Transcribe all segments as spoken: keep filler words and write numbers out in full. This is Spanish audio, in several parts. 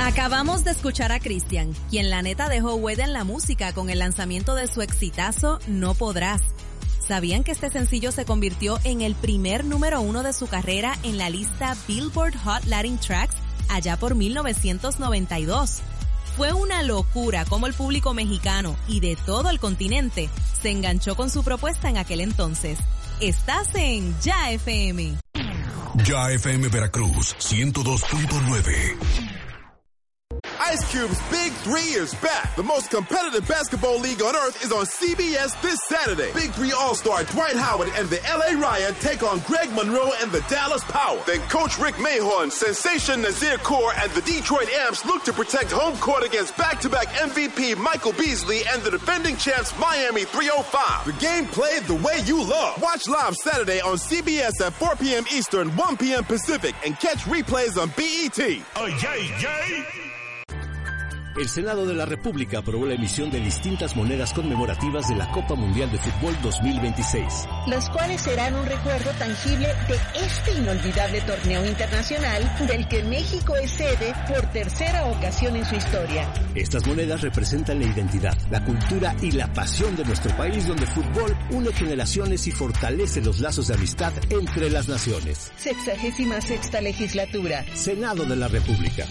Acabamos de escuchar a Cristian, quien la neta dejó huella en la música con el lanzamiento de su exitazo No Podrás. ¿Sabían que este sencillo se convirtió en el primer número uno de su carrera en la lista Billboard Hot Latin Tracks allá por mil novecientos noventa y dos? Fue una locura cómo el público mexicano y de todo el continente se enganchó con su propuesta en aquel entonces. Estás en Ya F M. Ya F M Veracruz ciento dos punto nueve. Ice Cube's Big Three is back. The most competitive basketball league on earth is on C B S this Saturday. Big Three All-Star Dwight Howard and the L A Riot take on Greg Monroe and the Dallas Power. Then Coach Rick Mahorn, Sensation Nazir Kaur, and the Detroit Amps look to protect home court against back-to-back M V P Michael Beasley and the defending champs Miami three oh five. The game played the way you love. Watch live Saturday on C B S at four p.m. Eastern, one p.m. Pacific, and catch replays on B E T. Oh, yay, yay. El Senado de la República aprobó la emisión de distintas monedas conmemorativas de la Copa Mundial de Fútbol dos mil veintiséis. Las cuales serán un recuerdo tangible de este inolvidable torneo internacional del que México es sede por tercera ocasión en su historia. Estas monedas representan la identidad, la cultura y la pasión de nuestro país, donde el fútbol une generaciones y fortalece los lazos de amistad entre las naciones. Sexagésima sexta legislatura. Senado de la República.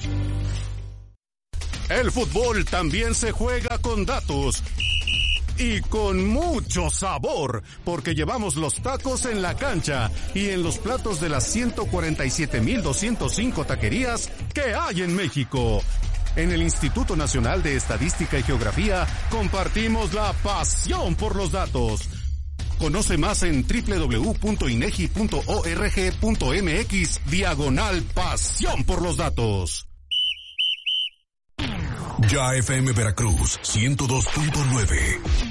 El fútbol también se juega con datos y con mucho sabor, porque llevamos los tacos en la cancha y en los platos de las ciento cuarenta y siete mil doscientos cinco taquerías que hay en México. En el Instituto Nacional de Estadística y Geografía compartimos la pasión por los datos. Conoce más en doble u doble u doble u punto inegi punto org punto mx diagonal pasión por los datos. Ya F M Veracruz ciento dos punto nueve.